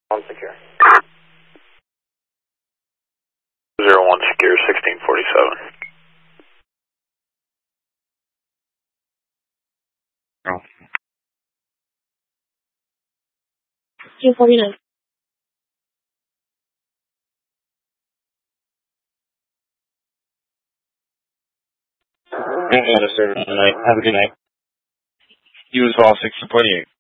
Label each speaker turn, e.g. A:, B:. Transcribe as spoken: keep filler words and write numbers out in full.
A: One secure. Zero one secure, sixteen forty-seven.
B: Oh.
C: two forty-nine.
B: Have a good night. Have a good night. You as well, sixteen forty-eight.